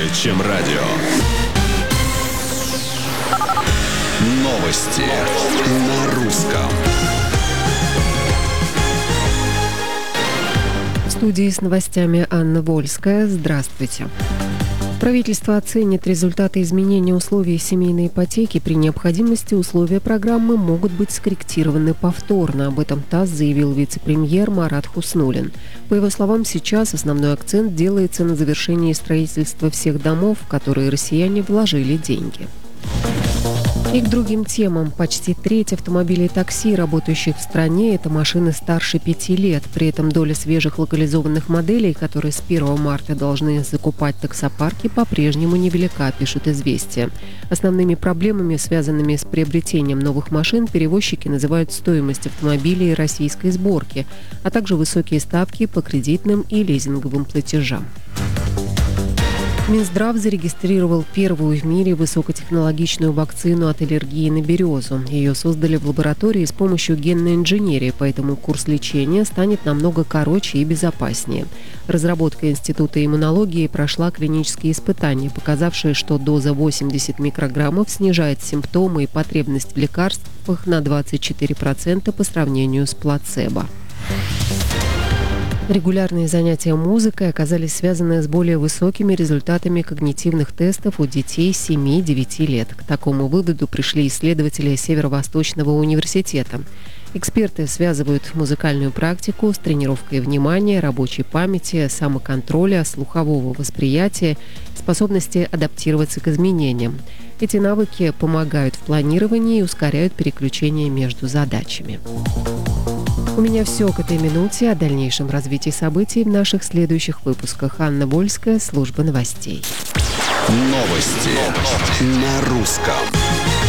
чем радио. Новости на русском. В студии с новостями Анна Вольская. Здравствуйте. Правительство оценит результаты изменения условий семейной ипотеки. При необходимости условия программы могут быть скорректированы повторно. Об этом ТАСС заявил вице-премьер Марат Хуснуллин. По его словам, сейчас основной акцент делается на завершении строительства всех домов, в которые россияне вложили деньги. И к другим темам. Почти треть автомобилей такси, работающих в стране, это машины старше 5 лет. При этом доля свежих локализованных моделей, которые с 1 марта должны закупать таксопарки, по-прежнему невелика, пишут «Известия». Основными проблемами, связанными с приобретением новых машин, перевозчики называют стоимость автомобилей российской сборки, а также высокие ставки по кредитным и лизинговым платежам. Минздрав зарегистрировал первую в мире высокотехнологичную вакцину от аллергии на березу. Ее создали в лаборатории с помощью генной инженерии, поэтому курс лечения станет намного короче и безопаснее. Разработка Института иммунологии прошла клинические испытания, показавшие, что доза 80 микрограммов снижает симптомы и потребность в лекарствах на 24% по сравнению с плацебо. Регулярные занятия музыкой оказались связаны с более высокими результатами когнитивных тестов у детей 7-9 лет. К такому выводу пришли исследователи Северо-Восточного университета. Эксперты связывают музыкальную практику с тренировкой внимания, рабочей памяти, самоконтроля, слухового восприятия, способности адаптироваться к изменениям. Эти навыки помогают в планировании и ускоряют переключение между задачами. У меня все к этой минуте. О дальнейшем развитии событий в наших следующих выпусках. Анна Вольская, служба новостей. Новости на русском.